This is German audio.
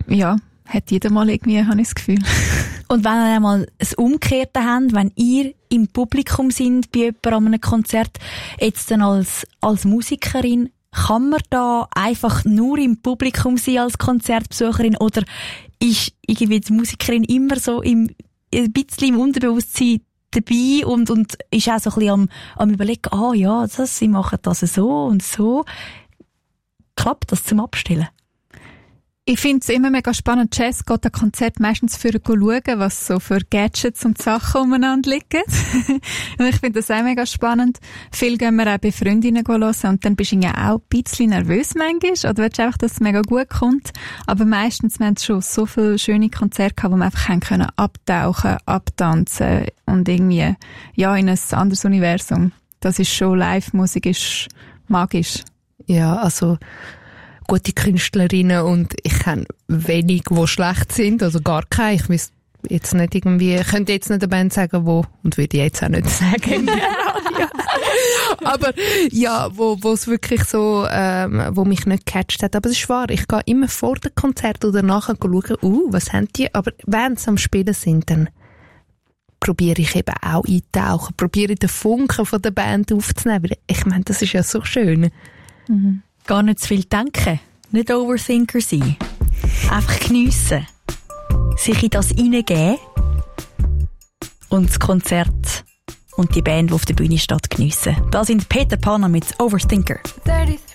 Ja, hat jeder mal irgendwie, habe ich das Gefühl. Und wenn ihr einmal das Umgekehrte habt, wenn ihr im Publikum sind bei jemandem an einem Konzert, jetzt dann als Musikerin, kann man da einfach nur im Publikum sein als Konzertbesucherin oder ist irgendwie die Musikerin immer so ein bisschen im Unterbewusstsein dabei und ist auch so ein bisschen am überlegen, ja, sie machen das so und so. Klappt das zum Abstellen? Ich finde es immer mega spannend. Jazz geht an Konzert meistens für schauen, was so für Gadgets und Sachen umeinander liegen. Und ich finde das auch mega spannend. Viel gehen wir auch bei Freundinnen hören und dann bist du ja auch ein bisschen nervös manchmal oder willst einfach, dass es mega gut kommt. Aber meistens haben wir schon so viele schöne Konzerte gehabt, wo wir einfach können abtauchen, abtanzen und irgendwie, ja, in ein anderes Universum. Das ist schon, Live-Musik ist magisch. Ja, also gute Künstlerinnen und ich kenne wenig, die schlecht sind, also gar keine. Ich weiss jetzt nicht irgendwie, ich könnte jetzt nicht eine Band sagen, wo, und würde ich jetzt auch nicht sagen. Aber ja, wo es wirklich so, wo mich nicht gecatcht hat. Aber es ist wahr, ich gehe immer vor dem Konzert oder nachher schauen, was haben die? Aber wenn sie am Spielen sind, dann probiere ich eben auch eintauchen, probiere den Funken von der Band aufzunehmen. Ich meine, das ist ja so schön. Mhm. Gar nicht zu viel denken, nicht Overthinker sein. Einfach geniessen, sich in das hineingeben und das Konzert und die Band, die auf der Bühne steht, geniessen. Da sind Peter Pana mit Overthinker.